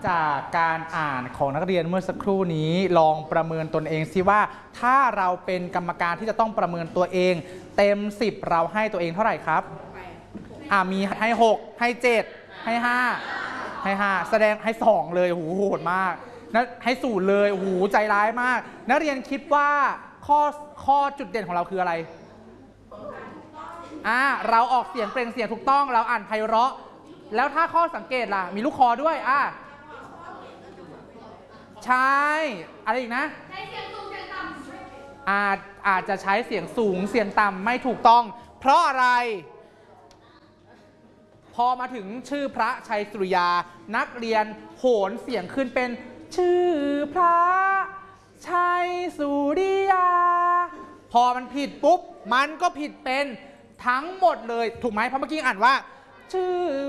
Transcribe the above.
จากการอ่านของนักเรียนเมื่อสักครู่นี้ลองประเมินตนเองสิว่าถ้าเราเป็นกรรมการที่จะต้องประเมินตัวเองเต็ม10เราให้ตัวเองเท่าไหร่ครับมีให้6ให้7ให้5ให้5แสดงให้2เลยโหโหดมากนะให้0เลยโอ้โหใจร้ายมากนักเรียนคิดว่าข้อจุดเด่นของเราคืออะไรเราออกเสียงเปล่งเสียงถูกต้องเราอ่านไพเราะแล้วถ้าข้อสังเกตล่ะมีลูกคอด้วยใช่อะไรอีกนะใช้เสียงสูงเสียงต่ำอาจจะใช้เสียงสูงเสียงต่ำไม่ถูกต้องเพราะอะไรพอมาถึงชื่อพระชัยสุริยานักเรียนโหนเสียงขึ้นเป็นชื่อพระชัยสุริยาพอมันผิดปุ๊บมันก็ผิดเป็นทั้งหมดเลยถูกไหมเพราะเมื่อกี้อ่านว่าชื่อ